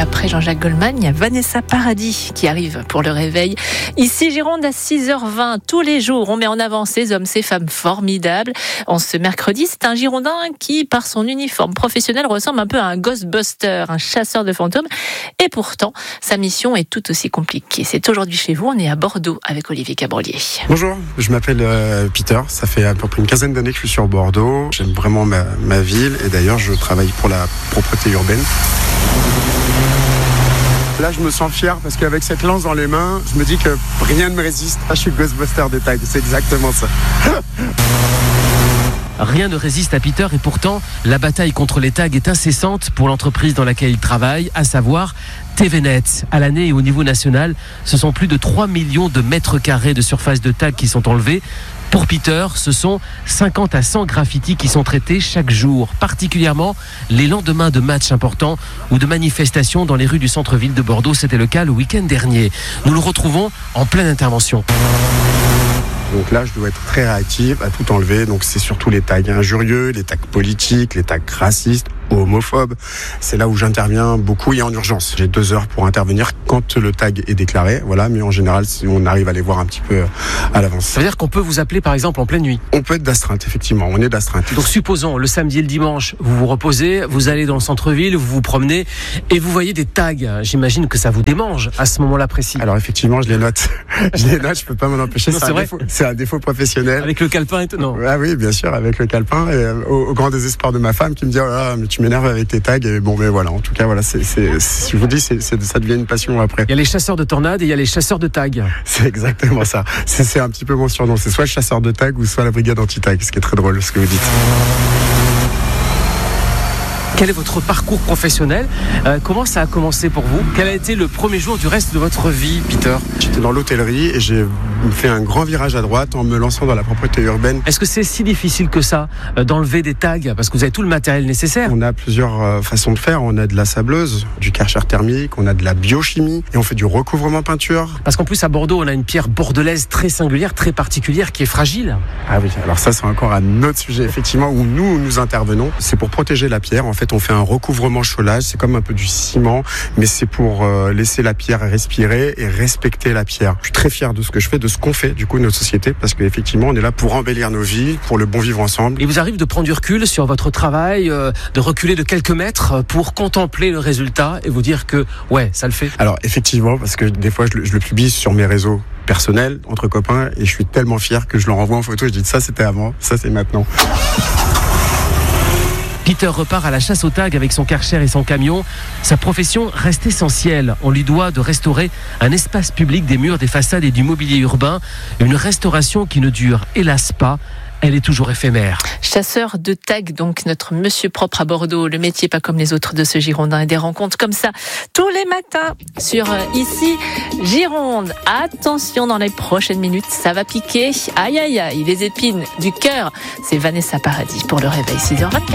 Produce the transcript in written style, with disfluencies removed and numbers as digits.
après Jean-Jacques Goldman, il y a Vanessa Paradis qui arrive pour le réveil. Ici Gironde à 6h20, tous les jours, on met en avant ces hommes, ces femmes formidables. En ce mercredi, c'est un Girondin qui, par son uniforme professionnel, ressemble un peu à un Ghostbuster, un chasseur de fantômes. Et pourtant, sa mission est tout aussi compliquée. C'est aujourd'hui chez vous, on est à Bordeaux avec Olivier Cabrolier. Bonjour, je m'appelle Peter, ça fait à peu près une quinzaine d'années que je suis sur Bordeaux. J'aime vraiment ma ville et d'ailleurs je travaille pour la propreté urbaine. Là, je me sens fier parce qu'avec cette lance dans les mains, je me dis que rien ne me résiste. Je suis le Ghostbuster des tags, c'est exactement ça. Rien ne résiste à Peter et pourtant, la bataille contre les tags est incessante pour l'entreprise dans laquelle il travaille, à savoir TVNet. À l'année et au niveau national, ce sont plus de 3 millions de mètres carrés de surface de tags qui sont enlevés. Pour Peter, ce sont 50 à 100 graffitis qui sont traités chaque jour, particulièrement les lendemains de matchs importants ou de manifestations dans les rues du centre-ville de Bordeaux. C'était le cas le week-end dernier. Nous le retrouvons en pleine intervention. Donc là, je dois être très réactif à tout enlever. Donc c'est surtout les tags injurieux, les tags politiques, les tags racistes, homophobes. C'est là où j'interviens beaucoup et en urgence. J'ai 2 heures pour intervenir quand le tag est déclaré. Voilà, mais en général, on arrive à les voir un petit peu à l'avance. Ça veut dire qu'on peut vous appeler par exemple en pleine nuit? On peut être d'astreinte, effectivement. On est d'astreinte. Donc supposons, le samedi et le dimanche, vous vous reposez, vous allez dans le centre-ville, vous vous promenez et vous voyez des tags. J'imagine que ça vous démange à ce moment-là précis. Alors effectivement, je les note. Je peux pas m'en empêcher. Non, C'est un défaut professionnel. Avec le calepin et tout, non? Ah oui, bien sûr, avec le calepin et au grand désespoir de ma femme qui me dit oh là, mais tu m'énerves avec tes tags. Et bon, mais voilà, en tout cas, voilà, je vous dis, ça devient une passion après. Il y a les chasseurs de tornades et il y a les chasseurs de tags. C'est exactement ça. C'est un petit peu mon surnom. C'est soit le chasseur de tags ou soit la brigade anti-tag, ce qui est très drôle, ce que vous dites. Quel est votre parcours professionnel? Comment ça a commencé pour vous? Quel a été le premier jour du reste de votre vie, Peter? J'étais dans l'hôtellerie et j'ai fait un grand virage à droite en me lançant dans la propreté urbaine. Est-ce que c'est si difficile que ça d'enlever des tags? Parce que vous avez tout le matériel nécessaire. On a plusieurs façons de faire. On a de la sableuse, du karcher thermique, on a de la biochimie et on fait du recouvrement peinture. Parce qu'en plus à Bordeaux, on a une pierre bordelaise très singulière, très particulière, qui est fragile. Ah oui, alors ça c'est encore un autre sujet effectivement où nous intervenons. C'est pour protéger la pierre. En fait, on fait un recouvrement cholage, c'est comme un peu du ciment, mais c'est pour laisser la pierre respirer et respecter la pierre. Je suis très fier de ce que je fais, de ce qu'on fait du coup notre société, parce qu'effectivement on est là pour embellir nos vies, pour le bon vivre ensemble. Il vous arrive de prendre du recul sur votre travail, de reculer de quelques mètres pour contempler le résultat et vous dire que ouais, ça le fait. Alors effectivement, parce que des fois je le publie sur mes réseaux personnels, entre copains, et je suis tellement fier que je le renvoie en photo, je dis ça c'était avant, ça c'est maintenant. Peter repart à la chasse aux tags avec son karcher et son camion. Sa profession reste essentielle. On lui doit de restaurer un espace public, des murs, des façades et du mobilier urbain. Une restauration qui ne dure hélas pas. Elle est toujours éphémère. Chasseur de tags, donc notre monsieur propre à Bordeaux. Le métier pas comme les autres de ce Girondin et des rencontres comme ça tous les matins sur Ici Gironde. Attention, dans les prochaines minutes, ça va piquer. Aïe aïe aïe, les épines du cœur. C'est Vanessa Paradis pour le réveil 6h24.